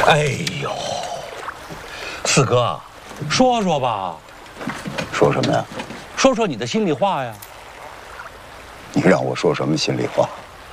哎呦，四哥，说说吧。 说什么呀？ 说说你的心里话呀。 你让我说什么心里话？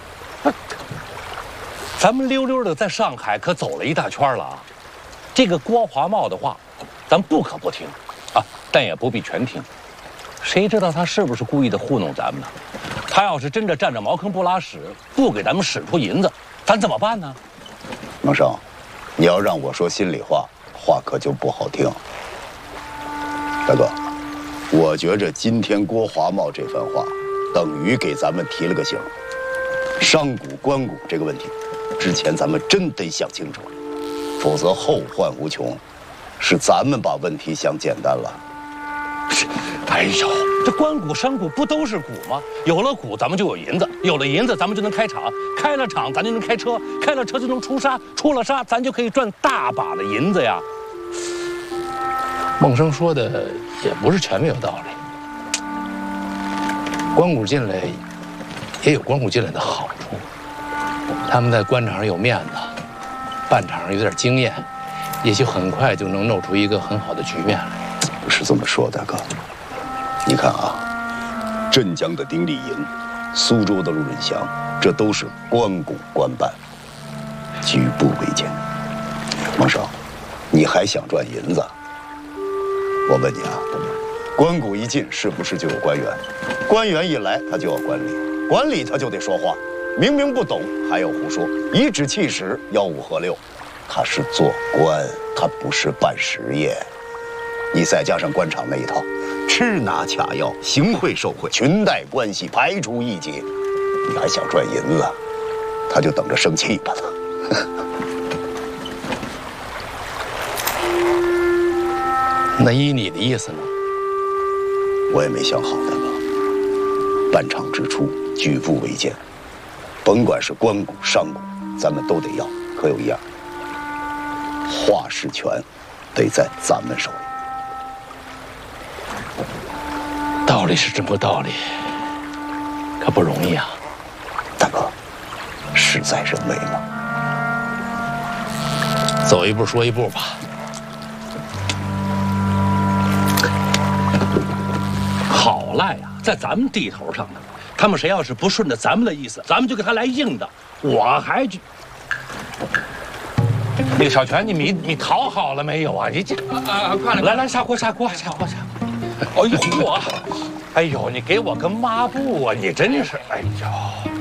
咱们溜溜的在上海可走了一大圈了啊。这个郭华茂的话，咱不可不听啊，但也不必全听。谁知道他是不是故意的糊弄咱们呢？他要是真的占着茅坑不拉屎，不给咱们使出银子，咱怎么办呢？ 孟生，你要让我说心里话，话可就不好听。大哥，我觉着今天郭华茂这番话，等于给咱们提了个醒。商贾官贾这个问题，之前咱们真得想清楚，否则后患无穷。是咱们把问题想简单了。 哎呦，这官股商股不都是股吗？有了股，咱们就有银子；有了银子，咱们就能开厂；开了厂，咱就能开车；开了车就能出沙；出了沙，咱就可以赚大把的银子呀。 孟生说的也不是全没有道理。官股进来，也有官股进来的好处。他们在官场上有面子，办场上有点经验，也许很快就能弄出一个很好的局面来。 不是这么说，大哥。你看啊，镇江的丁立银，苏州的陆润祥，这都是官股官办，举步维艰。孟生，你还想赚银子？我问你啊，官股一进，是不是就有官员？官员一来，他就要管理，管理他就得说话，明明不懂还要胡说，颐指气使，吆五喝六，他是做官，他不是办实业。你再加上官场那一套，吃拿卡要，行贿受贿，裙带关系，排除异己，你还想赚银子，他就等着生气吧他。 那依你的意思呢？ 我也没想好，大哥。办厂之初，举步维艰，甭管是官股、商股，咱们都得要。可有一样，话事权得在咱们手里。 道理是这么个道理，可不容易啊。 大哥，事在人为嘛。 走一步说一步吧。 好赖呀，在咱们地头上呢。他们谁要是不顺着咱们的意思，咱们就给他来硬的。我还那个小泉，你讨好了没有啊？你这快来下锅。哎呦嚯！哎呦，你给我个抹布啊！你真是，哎呦。